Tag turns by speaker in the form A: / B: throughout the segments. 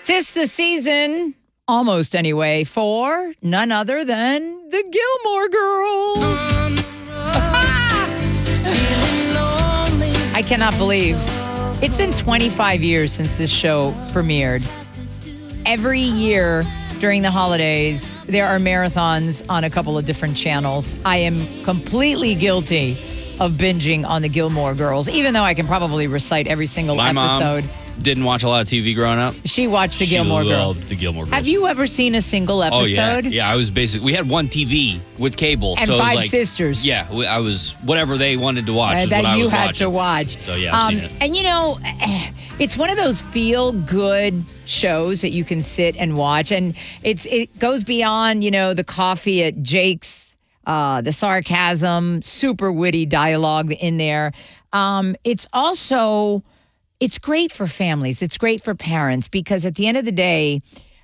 A: 'Tis the season, almost anyway, for none other than the Gilmore Girls. I cannot believe it's been 25 years since this show premiered. Every year during the holidays, there are marathons on a couple of different channels. I am completely guilty of binging on the Gilmore Girls, even though I can probably recite every single episode.
B: Mom didn't watch a lot of TV growing up.
A: She watched the Gilmore
B: She
A: Girls.
B: loved the Gilmore Girls.
A: Have you ever seen a single episode?
B: Oh, yeah. I was we had one TV with cable.
A: And
B: so it was
A: 5 sisters.
B: Yeah, I was, whatever they wanted to watch is
A: that
B: what I
A: you
B: was
A: had
B: watching.
A: to watch.
B: So, yeah, I've seen it.
A: And it's one of those feel-good shows that you can sit and watch. And it goes beyond, the coffee at Jake's, the sarcasm, super witty dialogue in there. It's great for families. It's great for parents because at the end of the day,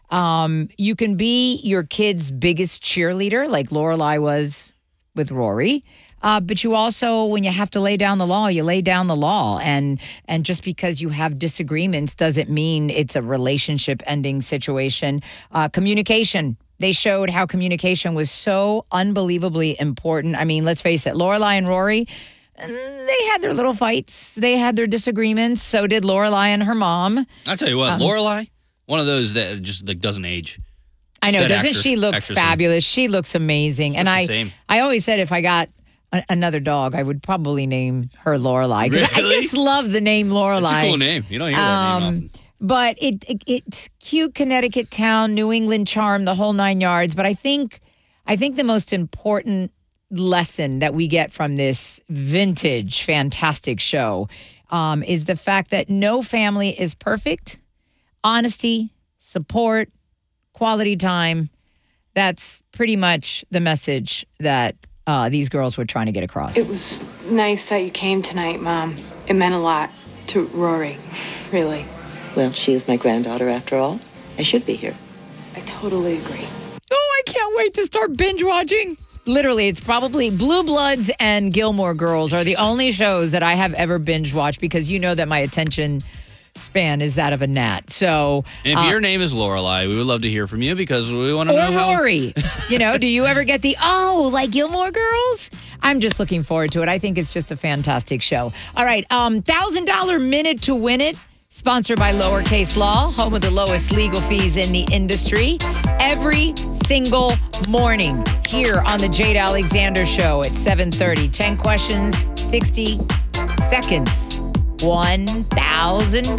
A: you can be your kid's biggest cheerleader like Lorelai was with Rory. But you also, when you have to lay down the law, you lay down the law. And just because you have disagreements doesn't mean it's a relationship-ending situation. Communication. They showed how communication was so unbelievably important. I mean, let's face it, Lorelai and Rory, they had their little fights. They had their disagreements. So did Lorelai and her mom.
B: I'll tell you what, Lorelai, one of those that just doesn't age.
A: I know.
B: Good
A: Doesn't
B: actress-
A: she look
B: actress
A: fabulous? She looks amazing. And
B: Looks the same.
A: I always said if I got another dog, I would probably name her Lorelai. 'Cause I
B: Really?
A: just love the name Lorelai.
B: It's a cool name. You don't hear that name often.
A: But it's cute Connecticut town, New England charm, the whole 9 yards. But I think the most important lesson that we get from this vintage, fantastic show is the fact that no family is perfect. Honesty, support, quality time. That's pretty much the message that these girls were trying to get across.
C: It was nice that you came tonight, Mom. It meant a lot to Rory, really.
D: Well, she is my granddaughter after all. I should be here.
C: I totally agree.
A: Oh, I can't wait to start binge watching. Literally, it's probably Blue Bloods and Gilmore Girls are the only shows that I have ever binge watched because you know that my attention span is that of a gnat. So,
B: And if your name is Lorelai, we would love to hear from you because we want to know
A: or
B: how.
A: Rory, do you ever get like Gilmore Girls? I'm just looking forward to it. I think it's just a fantastic show. All right, $1,000 minute to win it. Sponsored by Lowercase Law, home of the lowest legal fees in the industry. Every single morning here on the Jade Alexander Show at 7:30. 10 questions, 60 seconds. $1,000.